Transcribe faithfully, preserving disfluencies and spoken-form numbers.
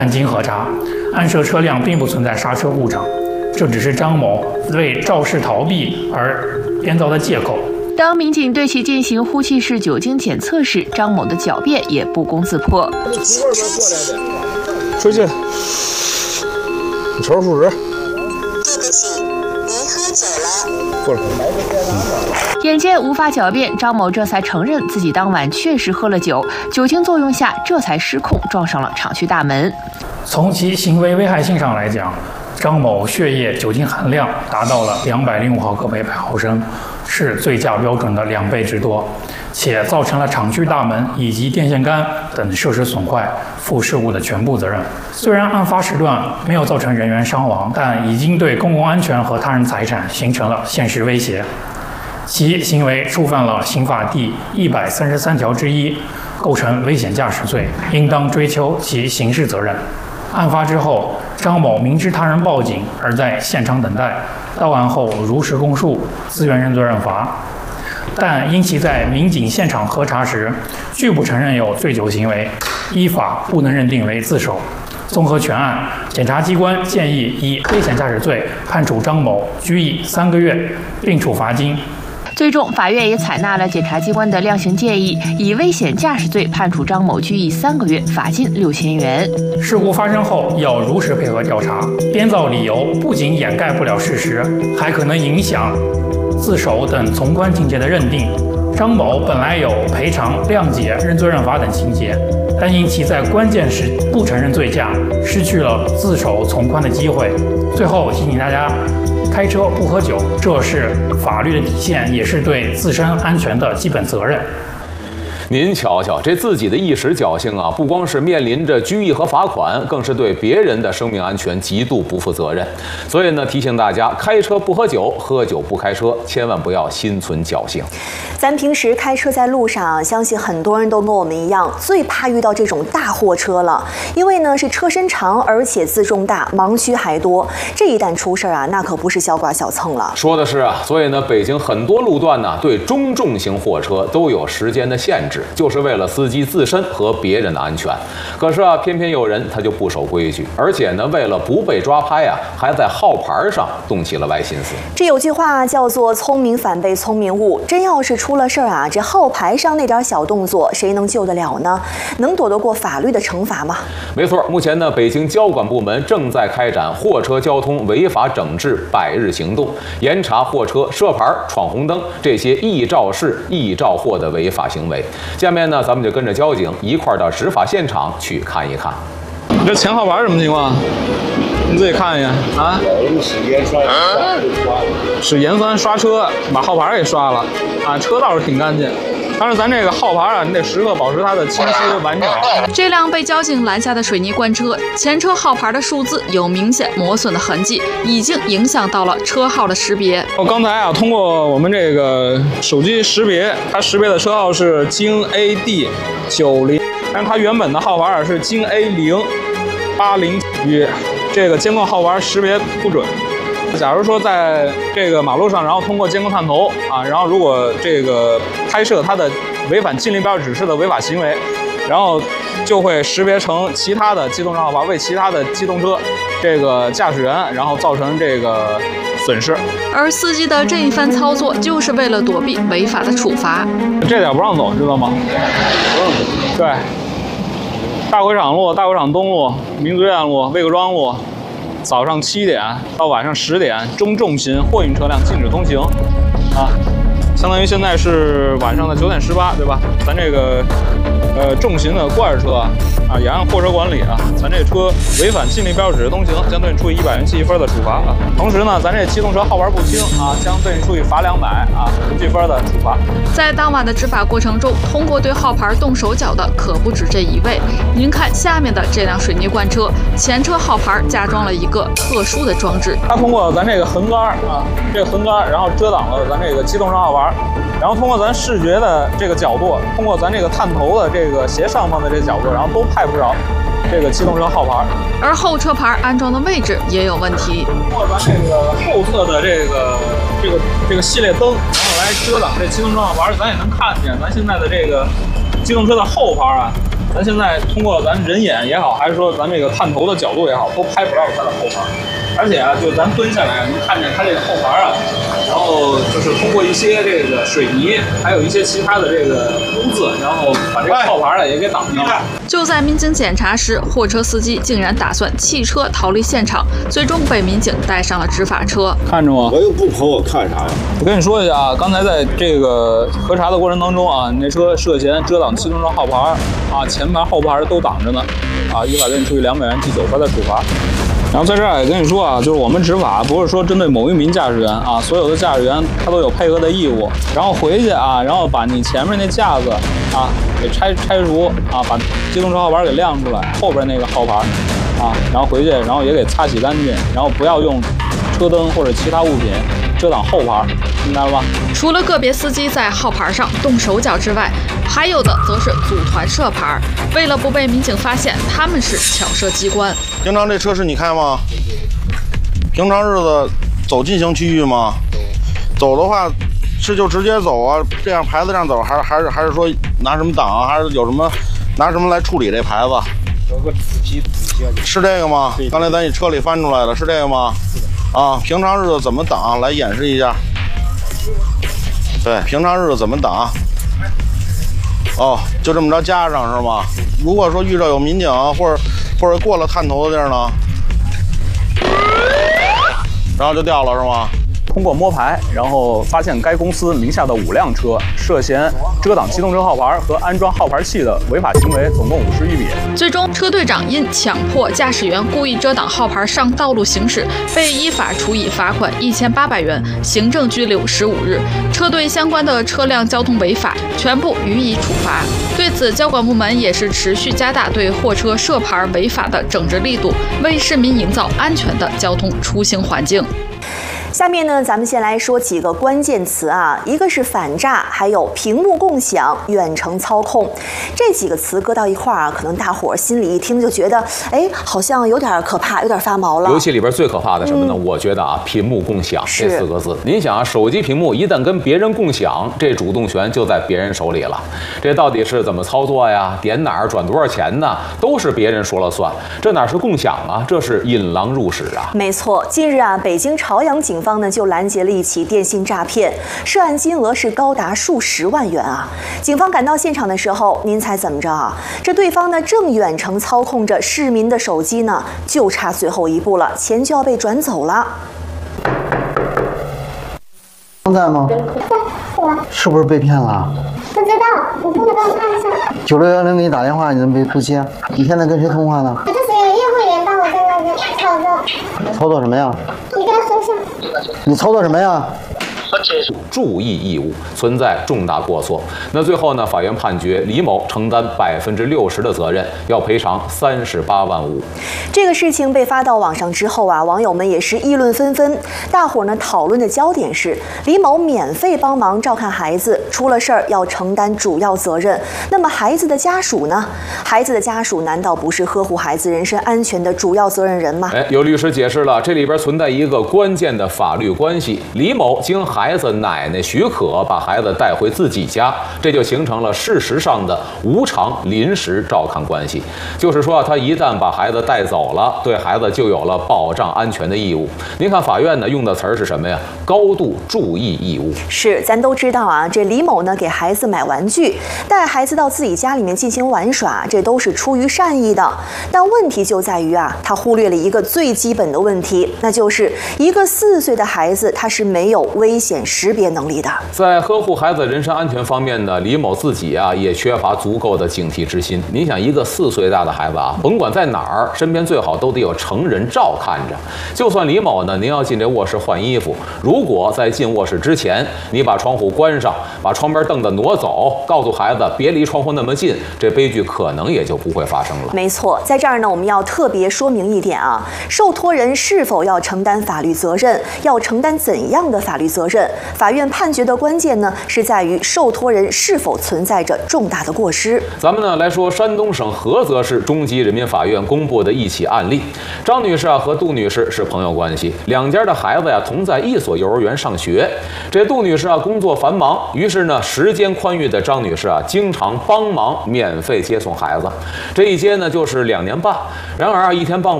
经核查，案涉车辆并不存在刹车故障，这只是张某为肇事逃避而编造的借口。 当民警对其进行呼气式酒精检测时，张某的狡辩也不攻自破。 出去，你瞅瞅数值。 对不起，您喝酒了。 过来。 眼见无法狡辩，张某这才承认自己当晚确实喝了酒，酒精作用下这才失控撞上了厂区大门。 从其行为危害性上来讲，张某血液酒精含量达到了两百零五毫克每百毫升，是醉驾标准的两倍之多，且造成了厂区大门以及电线杆等设施损坏，负事故的全部责任。虽然案发时段没有造成人员伤亡，但已经对公共安全和他人财产形成了现实威胁。其行为触犯了刑法第一百三十三条之一，构成危险驾驶罪，应当追究其刑事责任。案发之后，张某明知他人报警而在现场等待，到案后如实供述，自愿认罪认罚。但因其在民警现场核查时拒不承认有醉酒行为，依法不能认定为自首。综合全案，检察机关建议以危险驾驶罪判处张某拘役三个月，并处罚金。 最终，法院也采纳了检察机关的量刑建议，以危险驾驶罪判处张某拘役三个月，罚金六千元。 事故发生后要如实配合调查，编造理由不仅掩盖不了事实，还可能影响自首等从宽情节的认定。张某本来有赔偿、谅解、认罪认罚等情节，但因其在关键时不承认醉驾，失去了自首从宽的机会。最后提醒大家，开车不喝酒，这是法律的底线，也是对自身安全的基本责任。 您瞧瞧，这自己的一时侥幸啊，不光是面临着拘役和罚款，更是对别人的生命安全极度不负责任。所以呢，提醒大家，开车不喝酒，喝酒不开车，千万不要心存侥幸。 咱平时开车在路上，相信很多人都跟我们一样，最怕遇到这种大货车了，因为呢是车身长，而且自重大，盲区还多。这一旦出事啊，那可不是小剐小蹭了。 说的是啊，所以呢，北京很多路段呢，对中重型货车都有时间的限制。就是为了司机自身和别人的安全，可是啊，偏偏有人他就不守规矩，而且呢，为了不被抓拍啊，还在号牌上动起了歪心思。 这有句话叫做“聪明反被聪明误”，真要是出了事儿啊，这号牌上那点小动作，谁能救得了呢？能躲得过法律的惩罚吗？ 没错，目前呢，北京交管部门正在开展货车交通违法整治百日行动，严查货车设牌、闯红灯这些易肇事、易肇祸的违法行为。下面呢，咱们就跟着交警一块儿到执法现场去看一看。 你这前号牌什么情况？你自己看一眼啊。使盐酸，使盐酸刷车，把号牌给刷了啊，车倒是挺干净。但是咱这个号牌啊，你得时刻保持它的清晰完整。 这辆被交警拦下的水泥罐车，前车号牌的数字有明显磨损的痕迹，已经影响到了车号的识别。 我刚才啊，通过我们这个手机识别，它识别的车号是京 A D 九零，但是它原本的号牌啊是京 A 零八零，与这个监控号牌识别不准。假如说在这个马路上，然后通过监控探头啊，然后如果这个拍摄它的违反近邻标志指示的违法行为，然后就会识别成其他的机动车号牌，为其他的机动车这个驾驶员，然后造成这个损失。 而司机的这一番操作，就是为了躲避违法的处罚。 这点不让走，知道吗？对，大会场路、大会场东路、民族院路、魏各庄路。早上七点到晚上十点，中重型货运车辆禁止通行，啊，相当于现在是晚上的九点十八，对吧？咱这个呃重型的罐车啊，也按货车管理啊，咱这车违反近邻标志指示通行，将对你处以一百元记一分的处罚啊。同时呢，咱这机动车号牌不清啊，将对你处以罚两百啊不记分的处罚。 在当晚的执法过程中，通过对号牌动手脚的可不止这一位。您看下面的这辆水泥罐车，前车号牌加装了一个特殊的装置， 它通过咱这个横杆啊，这个横杆，然后遮挡了咱这个机动车号牌，然后通过咱视觉的这个角度，通过咱这个探头的这个斜上方的这个角度，然后都拍不着这个机动车号牌。 而后车牌安装的位置也有问题， 通过咱这个后侧的这个这个这个系列灯，然后来遮挡这机动车号牌，咱也能看见咱现在的这个机动车的后牌啊， 咱现在通过咱人眼也好，还是说咱这个探头的角度也好，都拍不到它的后盘。而且啊，就咱蹲下来，能看见它这个后盘啊，然后就是通过一些这个水泥，还有一些其他的这个污渍，然后把这个后盘呢也给挡上了。 就在民警检查时，货车司机竟然打算弃车逃离现场，最终被民警带上了执法车。 看着吗？ 我又不跑，我看啥呀？ 我跟你说一下啊，刚才在这个核查的过程当中啊，你那车涉嫌遮挡机动车号牌啊，前盘后盘都挡着呢，啊，依法给你处以两百元记九分的处罚。然后在这儿也跟你说啊，就是我们执法不是说针对某一名驾驶员啊，所有的驾驶员他都有配合的义务。然后回去啊，然后把你前面那架子啊给拆拆除啊，把机动车号牌给亮出来，后边那个号牌啊，然后回去然后也给擦洗干净，然后不要用车灯或者其他物品遮挡后牌，明白了吧？ 除了个别司机在号牌上动手脚之外，还有的则是组团设牌。为了不被民警发现，他们是巧设机关。 平常这车是你开吗？平常日子走禁行区域吗？走的话是就直接走啊，这样牌子上走，还是还是还是说拿什么挡啊？还是有什么拿什么来处理这牌子？ 有个纸皮纸些。 是这个吗？刚才咱你车里翻出来的是这个吗？啊，平常日子怎么挡？来演示一下。对，平常日子怎么挡？哦，就这么着加上是吗？如果说遇到有民警或者或者过了探头的地儿呢，然后就掉了是吗？ 通过摸排，然后发现该公司名下的五辆车涉嫌遮挡机动车号牌和安装号牌器的违法行为，总共五十余笔。 最终，车队长因强迫驾驶员故意遮挡号牌上道路行驶，被依法处以罚款一千八百元、行政拘留十五日。车队相关的车辆交通违法全部予以处罚。对此，交管部门也是持续加大对货车设牌违法的整治力度，为市民营造安全的交通出行环境。 下面呢，咱们先来说几个关键词啊，一个是反诈，还有屏幕共享、远程操控，这几个词搁到一块儿啊，可能大伙儿心里一听就觉得，哎，好像有点可怕，有点发毛了。 尤其里边最可怕的什么呢？嗯、我觉得啊，屏幕共享这四个字，您想啊，手机屏幕一旦跟别人共享，这主动权就在别人手里了。这到底是怎么操作呀？点哪儿转多少钱呢？都是别人说了算，这哪是共享啊？这是引狼入室啊！ 没错，近日啊，北京朝阳警方呢就拦截了一起电信诈骗，涉案金额是高达数十万元啊！警方赶到现场的时候，您猜怎么着啊？这对方呢正远程操控着市民的手机呢，就差最后一步了，钱就要被转走了。 在吗？是不是被骗了？ 不知道，你过来帮我看一下。 九六幺零给你打电话，你怎么没不接？你现在跟谁通话呢？ 我就是有业会员帮我在那边操作。 操作什么呀？ 你跟他说一下。 你操作什么呀？ 注意义务存在重大过错，那最后呢？法院判决李某承担百分之六十的责任，要赔偿三十八万五。 这个事情被发到网上之后啊，网友们也是议论纷纷。大伙呢讨论的焦点是李某免费帮忙照看孩子，出了事儿要承担主要责任。那么孩子的家属呢？孩子的家属难道不是呵护孩子人身安全的主要责任人吗？ 哎，有律师解释了，这里边存在一个关键的法律关系。李某经孩子奶奶许可把孩子带回自己家，这就形成了事实上的无偿临时照看关系。就是说，他一旦把孩子带走了，对孩子就有了保障安全的义务。您看法院呢用的词儿是什么呀？高度注意义务。 是，咱都知道啊，这李某呢给孩子买玩具，带孩子到自己家里面进行玩耍，这都是出于善意的。但问题就在于啊，他忽略了一个最基本的问题，那就是一个四岁的孩子他是没有危险识别能力的。 在呵护孩子人身安全方面呢，李某自己啊也缺乏足够的警惕之心。你想，一个四岁大的孩子啊，甭管在哪儿，身边最好都得有成人照看着。就算李某呢，您要进这卧室换衣服，如果在进卧室之前，你把窗户关上，把窗边凳子挪走，告诉孩子别离窗户那么近，这悲剧可能也就不会发生了。 没错，在这儿呢，我们要特别说明一点啊，受托人是否要承担法律责任，要承担怎样的法律责任？ 认。法院判决的关键呢，是在于受托人是否存在着重大的过失。 咱们呢来说山东省菏泽市中级人民法院公布的一起案例。张女士啊和杜女士是朋友关系，两家的孩子呀、啊、同在一所幼儿园上学。这杜女士啊工作繁忙，于是呢时间宽裕的张女士啊经常帮忙免费接送孩子，这一接呢就是两年半。然而啊一天傍晚。